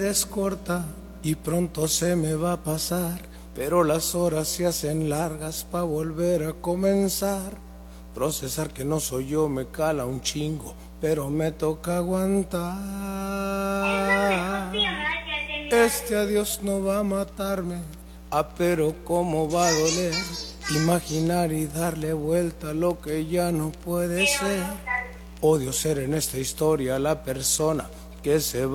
Es corta y pronto se me va a pasar, pero las horas se hacen largas pa' volver a comenzar. Procesar que no soy yo me cala un chingo, pero me toca aguantar. Este adiós no va a matarme, pero cómo va a doler imaginar y darle vuelta a lo que ya no puede ser. Odio ser en esta historia la persona que se va.